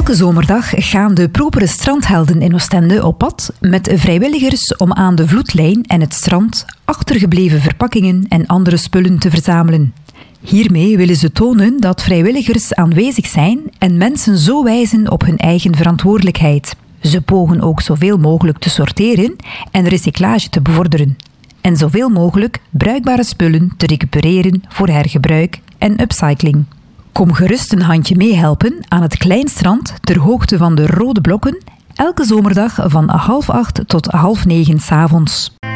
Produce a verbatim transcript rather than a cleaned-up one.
Elke zomerdag gaan de propere strandhelden in Oostende op pad met vrijwilligers om aan de vloedlijn en het strand achtergebleven verpakkingen en andere spullen te verzamelen. Hiermee willen ze tonen dat vrijwilligers aanwezig zijn en mensen zo wijzen op hun eigen verantwoordelijkheid. Ze pogen ook zoveel mogelijk te sorteren en recyclage te bevorderen. En zoveel mogelijk bruikbare spullen te recupereren voor hergebruik en upcycling. Kom gerust een handje meehelpen aan het Kleinstrand ter hoogte van de Rode Blokken, elke zomerdag van half acht tot half negen 's avonds.